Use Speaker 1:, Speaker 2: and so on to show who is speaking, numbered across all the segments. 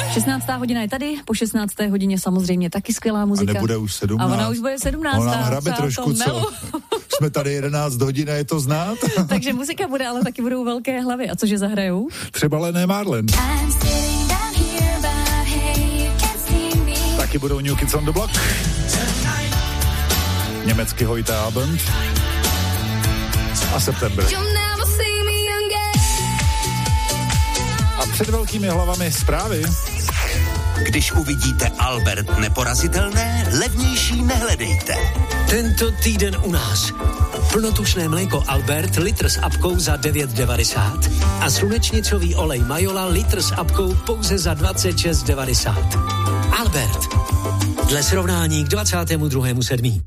Speaker 1: 16. hodina je tady, po 16. hodině samozřejmě taky skvělá muzika.
Speaker 2: A nebude už 17.
Speaker 1: A ona už bude 17.
Speaker 2: Ona hrabe trošku, co? Jsme tady 11 hodin a je to znát.
Speaker 1: Takže muzika bude, ale taky budou velké hlavy. A cože zahrajou?
Speaker 2: Třeba Lené Marlen. Taky budou New Kids on the Block. Německy Heute Abend. A September. A před velkými hlavami zprávy.
Speaker 3: Když uvidíte Albert neporazitelné, levnější nehledejte.
Speaker 4: Tento týden u nás. Plnotučné mléko Albert, litr s apkou za 9,90 a slunečnicový olej Majola, litr s apkou pouze za 26,90. Albert. Dle srovnání k 22.7.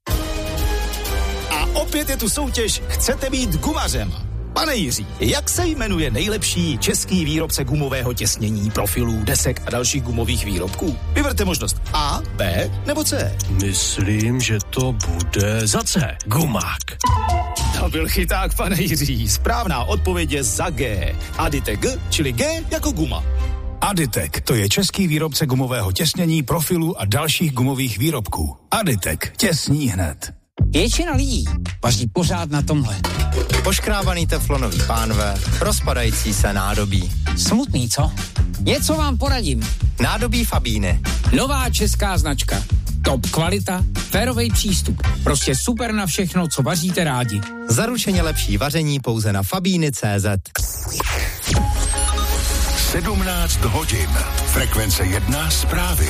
Speaker 5: A opět je tu soutěž Chcete být gumařem? Pane Jiří, jak se jmenuje nejlepší český výrobce gumového těsnění, profilů, desek a dalších gumových výrobků? Vyberte možnost A, B nebo C.
Speaker 4: Myslím, že to bude za C. Gumák.
Speaker 5: To byl chyták, pane Jiří. Správná odpověď je za G. Aditek G, čili G jako guma.
Speaker 6: Aditek, to je český výrobce gumového těsnění, profilů a dalších gumových výrobků. Aditek, těsní hned.
Speaker 7: Většina lidí vaří pořád na tomhle.
Speaker 8: Poškrábaný teflonový pánve, rozpadající se nádobí.
Speaker 7: Smutný, co? Něco vám poradím.
Speaker 8: Nádobí Fabíny.
Speaker 7: Nová česká značka. Top kvalita, férovej přístup. Prostě super na všechno, co vaříte rádi.
Speaker 8: Zaručeně lepší vaření pouze na Fabíny.cz.
Speaker 6: 17 hodin. Frekvence 1 zprávy.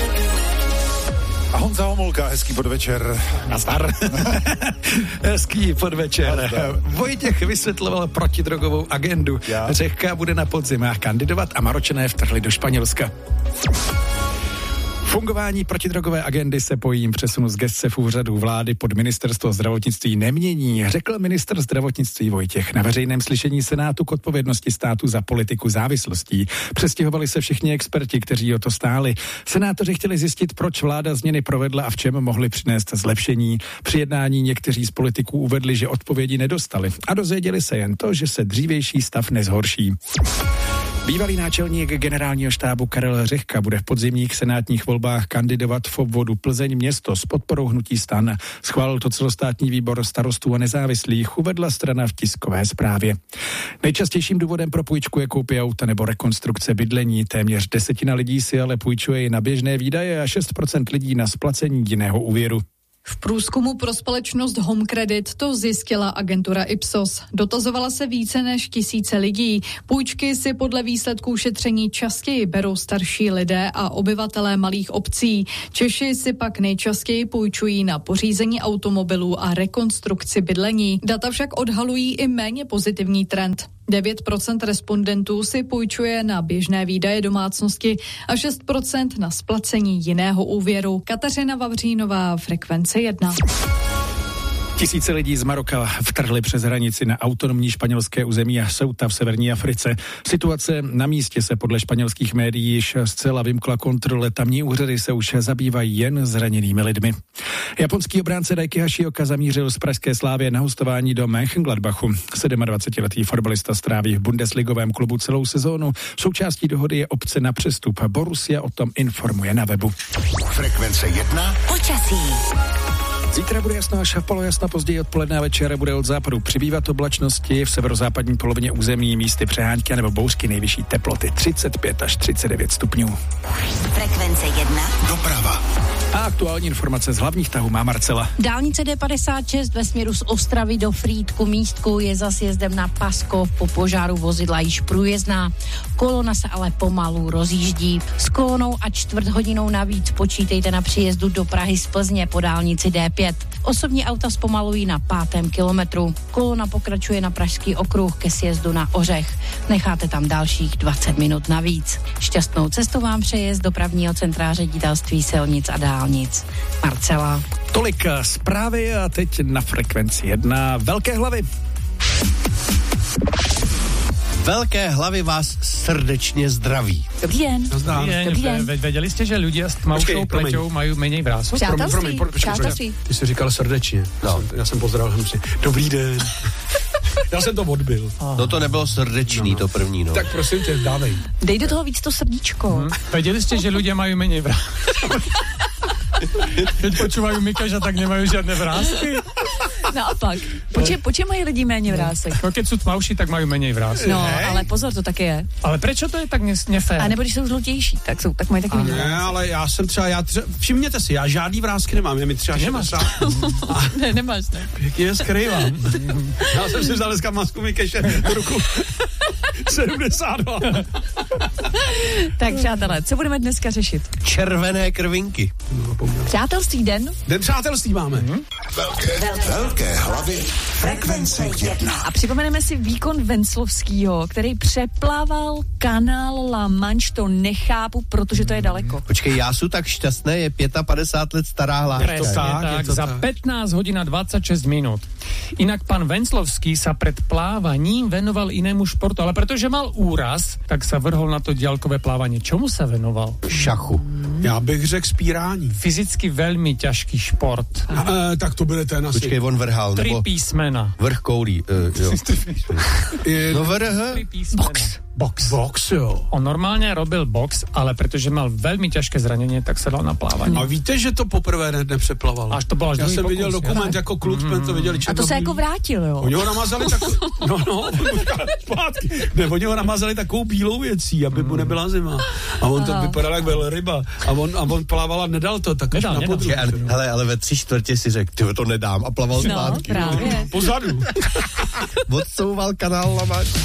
Speaker 2: A Honza Homolka, hezký podvečer.
Speaker 9: Nazdar. Hezký podvečer. Nazdar. Vojtěch vysvětloval protidrogovou agendu. Řehka bude na podzimách kandidovat a Maročané vtrhli do Španělska. Fungování protidrogové agendy se po jejím přesunu z gesce v úřadu vlády pod ministerstvo zdravotnictví nemění, řekl ministr zdravotnictví Vojtěch na veřejném slyšení Senátu k odpovědnosti státu za politiku závislostí. Přestěhovali se všichni experti, kteří o to stáli. Senátoři chtěli zjistit, proč vláda změny provedla a v čem mohli přinést zlepšení. Při jednání někteří z politiků uvedli, že odpovědi nedostali a dozvěděli se jen to, že se dřívější stav nezhorší. Bývalý náčelník generálního štábu Karel Řehka bude v podzimních senátních volbách kandidovat v obvodu Plzeň město s podporou hnutí STAN. Schválil to celostátní výbor starostů a nezávislých, uvedla strana v tiskové zprávě. Nejčastějším důvodem pro půjčku je koupě auta nebo rekonstrukce bydlení. Téměř 10% lidí si ale půjčuje i na běžné výdaje a 6% lidí na splacení jiného úvěru.
Speaker 10: V průzkumu pro společnost Home Credit to zjistila agentura Ipsos. Dotazovala se více než 1000 lidí. Půjčky si podle výsledků šetření častěji berou starší lidé a obyvatelé malých obcí. Češi si pak nejčastěji půjčují na pořízení automobilů a rekonstrukci bydlení. Data však odhalují i méně pozitivní trend. 9% respondentů si půjčuje na běžné výdaje domácnosti a 6% na splacení jiného úvěru. Kateřina Vavřínová, Frekvence 1.
Speaker 9: Tisíce lidí z Maroka vtrhli přes hranici na autonomní španělské území a Ceuta v severní Africe. Situace na místě se podle španělských médií již zcela vymkla kontrole. Tamní úřady se už zabývají jen zraněnými lidmi. Japonský obránce Daiki Hashioka zamířil z pražské Slávie na hostování do Mönchengladbachu. 27letý fotbalista stráví v bundesligovém klubu celou sezónu. Součástí dohody je opce na přestup. Borussia o tom informuje na webu.
Speaker 6: Frekvence 1.
Speaker 1: Počasí.
Speaker 9: Zítra bude jasno až polojasno, později odpoledne a večer bude od západu přibývat oblačnosti, v severozápadní polovině území místy přehánky nebo bouřky, nejvyšší teploty 35 až 39 stupňů.
Speaker 1: Frekvence 1.
Speaker 6: Doprava.
Speaker 9: A aktuální informace z hlavních tahů má Marcela.
Speaker 11: Dálnice D56 ve směru z Ostravy do Frýdku Místku je za sjezdem na Paskov, po požáru vozidla již průjezdná. Kolona se ale pomalu rozjíždí. S kolonou a čtvrt hodinou navíc počítejte na příjezdu do Prahy z Plzně po dálnici D5. Osobní auta zpomalují na 5. kilometru. Kolona pokračuje na Pražský okruh ke sjezdu na Ořech. Necháte tam dalších 20 minut navíc. Šťastnou cestu vám přeje z dopravního centra Ředitelství silnic a dálnic. Marcela.
Speaker 9: Tolik zprávy a teď na Frekvenci 1 velké hlavy.
Speaker 12: Velké hlavy vás srdečně zdraví.
Speaker 1: Dobrý den.
Speaker 13: Dobrý den. Věděli jste, že lidé s tmavšou pleťou mají méně vrásů?
Speaker 1: Přátelství.
Speaker 12: Ty jsi říkal srdečně. No. Já jsem pozdravil hnusně. Dobrý den.
Speaker 14: Já jsem to odbil.
Speaker 12: No to nebylo srdečný, to první, no.
Speaker 14: Tak prosím tě, dávej.
Speaker 1: Dej do toho víc to srdíčko.
Speaker 13: Vedeli ste, že ľudia majú menej vrások? Keď počúvajú Mikaša, tak nemajú žiadne vrásky?
Speaker 1: Naopak. Po čem mají lidi méně vrásek?
Speaker 13: No, keď sú tmavší, tak majú menej vrások.
Speaker 1: No, ale pozor, to taky je.
Speaker 13: Ale prečo to je tak nefér?
Speaker 1: A nebo když jsou žlutější, tak mají taky méně vrásek.
Speaker 14: Ne, ale já jsem třeba, všimněte si, já žádný vrásky nemám, je mi třeba 60.
Speaker 1: Ne, nemáš, ne.
Speaker 14: Pěkně je skrývám. Já jsem si vzal dneska masku Mikeše do ruku 72.
Speaker 1: Tak přátelé, co budeme dneska řešit?
Speaker 12: Červené krvinky.
Speaker 1: Přátelství den?
Speaker 14: Den přátelství máme.
Speaker 3: Velké hlavy frekvence 1.
Speaker 1: A připomeneme si výkon Venclovskýho, který přeplaval kanál La Manche, to nechápu, protože to je daleko.
Speaker 12: Počkej, já jsem tak šťastný, je 55 let stará hláška.
Speaker 13: Presne tak, za 15 hodín a 26 minút. Inak pán Venclovský sa pred plávaním venoval inému športu, ale pretože mal úraz, tak sa vrhol na to diaľkové plávanie. Čomu sa venoval?
Speaker 12: Šachu.
Speaker 14: Já bych řekl spírání.
Speaker 13: Fyzicky veľmi ťažký šport.
Speaker 14: Tak to bude ten asi.
Speaker 12: Počkej, on vrhal,
Speaker 13: 3
Speaker 12: nebo
Speaker 13: písmena.
Speaker 12: vrch koulí. Jo. No vrh.
Speaker 14: Box, jo.
Speaker 13: On normálně robil box, ale protože mal velmi těžké zranění, tak se dal na plávání.
Speaker 14: A víte, že to poprvé nepřeplaval?
Speaker 13: Až to bylo až
Speaker 14: Já jsem
Speaker 13: pokus,
Speaker 14: viděl dokument, jako kluk jsme to viděli.
Speaker 1: A to se jako vrátil, jo?
Speaker 14: Oni ho namazali oni ho namazali takovou bílou věcí, aby mu nebyla zima. A on to vypadal jak velryba. A on plával a nedal to, tak až na podruh.
Speaker 12: Hele, ale ve 3/4 si řekl, ty to nedám a plaval zpátky.
Speaker 1: Právě.
Speaker 14: Pozadu.
Speaker 12: Odsouval kanál La Manche.